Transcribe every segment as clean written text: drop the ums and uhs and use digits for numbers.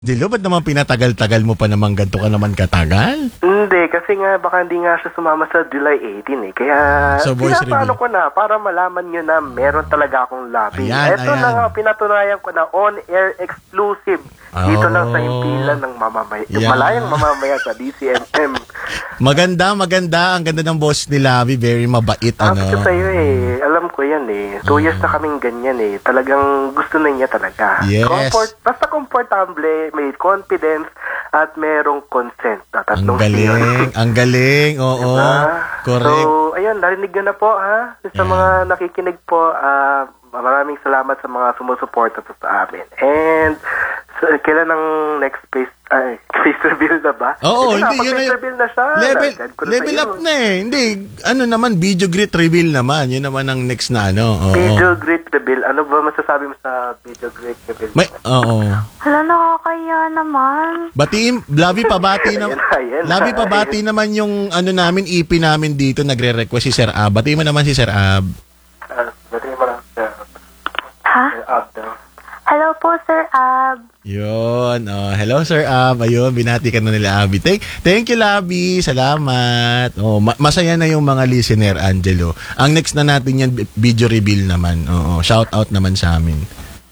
Dilo, ba't naman pinatagal-tagal mo pa naman ganito ka naman katagal? Hindi, kasi nga baka hindi nga siya sumama sa July 18 eh. Kaya So, voice pinapaano reveal. ko na para malaman nyo na meron talaga akong labi. Ayan, Ito ayan. na nga, pinatunayan ko na on-air exclusive. Dito lang sa impilan ng mamamaya. Yeah. Malayang mamamaya sa DCMM. Maganda. Ang ganda ng boss ni Lavi. Very mabait, Sabi ko ano. sa'yo eh, alam ko yan eh. 2 years na kaming ganyan eh. Talagang gusto na niya talaga. Yes. Basta komportable, may confidence, at merong consent. Ang galing, oo. Diba? Correct. So, ayun, narinig nyo na po ha. Sa mga nakikinig po, maraming salamat sa mga sumusuporta sa amin. And, kailan ang next face reveal na ba? Oo, hindi, pag yun face na reveal na siya. Level up na eh. Hindi, ano naman, video grit reveal naman. Yun naman ang next na ano. Oo. Video grit reveal. Ano ba masasabi mo sa video grit reveal? Oo. Hala, nakakaya naman. Batiin, Lavi pabati naman. Ayan na. Lavi pabati naman yung ano namin, EP namin dito, nagre-request si Sir Ab. Batiin mo naman si Sir Ab. Ba't mo lang sa Ha? up daw? Hello po, Sir Ab. Yun. Hello, Sir Ab. Ayun, binati ka na nila, Abby. Thank you, Lavi. Salamat. Masaya na yung mga listener, Angelo. Ang next na natin yan, video reveal naman. Shout out naman sa amin.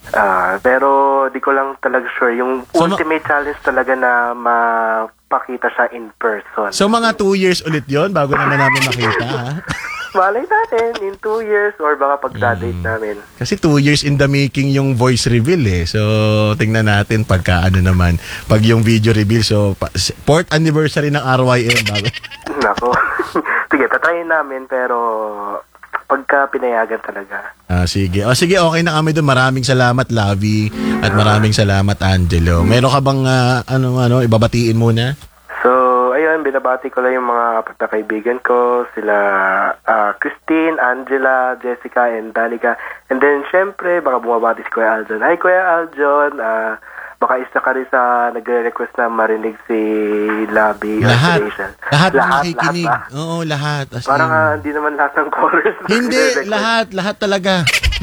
Pero di ko lang talaga sure. Yung So, ultimate challenge talaga na mapakita siya in person. So, mga 2 years ulit yon bago naman namin makita, ha? Malay natin in 2 years or baka pag-date namin. Kasi 2 years in the making yung voice reveal eh. So, tingnan natin pagka ano naman, pag yung video reveal. So, 4th anniversary ng RYM bago. Nako. Sige, tatayin namin pero pagka pinayagan talaga. Sige. Sige, okay na kami doon. Maraming salamat, Lavi. At maraming salamat, Angelo. Meron ka bang ibabatiin muna? So, ayun, binabati ko lang yung mga apat na kaibigan ko, sila Christine, Angela, Jessica, and Danica. And then, syempre, baka bumabati si Kuya Aljon. Hi, Kuya Aljon. Baka isa ka rin sa nagre-request na marinig si Labi. Lahat Lahat nakikinig. ba? Oo, lahat. As Parang in. hindi naman lahat ng callers. Hindi, lahat talaga.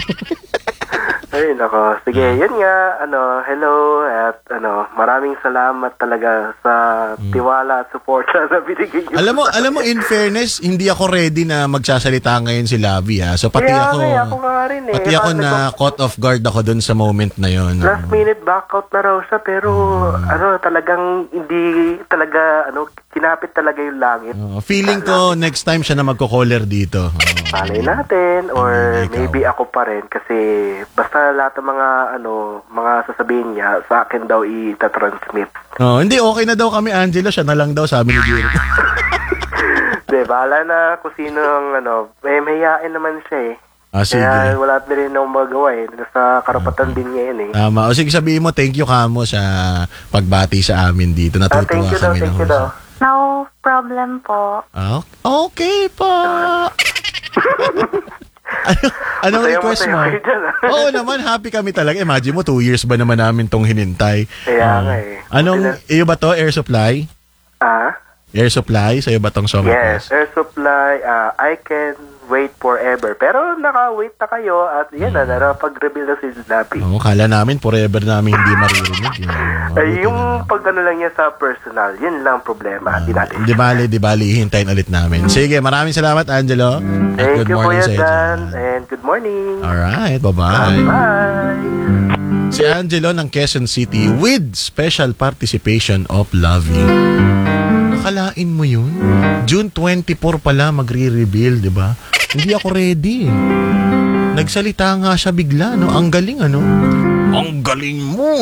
Ayun ako. Sige, yun nga, hello, at maraming salamat talaga sa tiwala at support na binigay niyo. Alam mo, in fairness, hindi ako ready na magsasalita ngayon si Lavi, ha. So, pati Kaya ako nga rin eh. pati ako na caught off guard ako dun sa moment na yon. Last minute backout na raw siya, pero talagang hindi talaga, kinapit talaga yung langit. Feeling ko, next time siya na magko-caller dito. Malay natin, or Ikaw. maybe ako pa rin, kasi basta lahat ng mga sasabihin niya, sa akin daw itatransmit. Hindi, okay na daw kami, Angelo. Siya na lang daw, sabi ni Jiro. Di, bahala na kung sino ang mahihain naman siya eh. Sige. Kaya wala na rin akong magawa eh. Nasa karapatan din niya yun eh. Tama. Sige, sabihin mo, thank you kamo sa pagbati sa amin dito. Natutuwa Thank you kami daw. na No problem po. Okay po. Anong Masaya request mo? kayo dyan, Oo naman, happy kami talaga. Imagine mo, 2 years ba naman namin tong hinintay? Kaya nga eh. Iyo ba to? Air supply? Air supply? Sa'yo ba tong song Yes, request? Air Supply, I Can Wait Forever. Pero naka-wait na kayo at yan na, nakapag-reveal na si Lapi. Kala namin forever namin hindi maririnig. Yung pag-ano lang niya sa personal, yun lang ang problema. Di natin. Di bali, hintayin ulit namin. Sige, maraming salamat, Angelo. At Thank good you, morning Kuya sa iyo Dan, dyan. and good morning. Alright, bye-bye. Bye. Si Angelo ng Quezon City with special participation of Lovey. Nakalain mo yun? June 24 pala magre-reveal, di ba? Hindi ako ready. Nagsalita nga siya bigla, no? Ang galing, ano? Ang galing mo!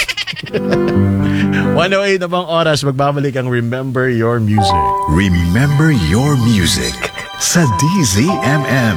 1:08 na bang oras, magbabalik ang Remember Your Music. Remember your music sa DZMM.